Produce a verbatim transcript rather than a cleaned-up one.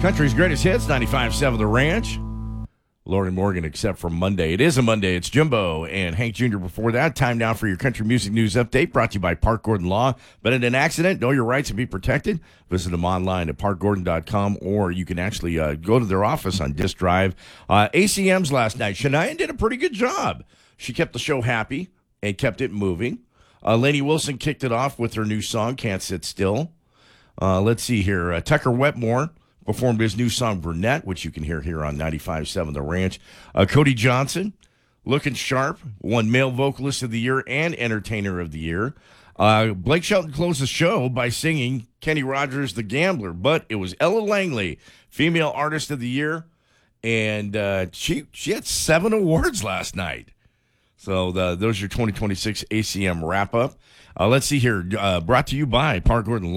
Country's greatest hits, ninety-five point seven The Ranch. Lori Morgan, except for Monday. It is a Monday. It's Jimbo and Hank Junior before that. Time now for your country music news update, brought to you by Park Gordon Law. Been in an accident? Know your rights and be protected? Visit them online at park gordon dot com, or you can actually uh, go to their office on Disc Drive. Uh, A C Ms last night. Shania did a pretty good job. She kept the show happy and kept it moving. Uh, Lainey Wilson kicked it off with her new song, Can't Sit Still. Uh, let's see here. Uh, Tucker Wetmore performed his new song, Brunette, which you can hear here on ninety-five point seven The Ranch. Uh, Cody Johnson, looking sharp, won Male Vocalist of the Year and Entertainer of the Year. Uh, Blake Shelton closed the show by singing Kenny Rogers' The Gambler, but it was Ella Langley, Female Artist of the Year, and uh, she she had seven awards last night. So the, those are your twenty twenty-six A C M wrap-up. Uh, let's see here. Uh, brought to you by Park Gordon